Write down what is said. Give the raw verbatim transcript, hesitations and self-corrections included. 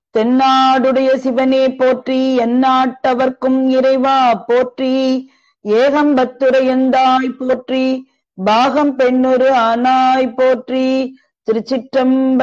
தென்னாடுடைய சிவனே போற்றி, எந்நாட்டவர்க்கும் இறைவா போற்றி, ஏகம்பத்துரையந்தாய் போற்றி, பாகம் பெண்ணுரு ஆனாய் போற்றி. திருச்சிற்றம்பலம்.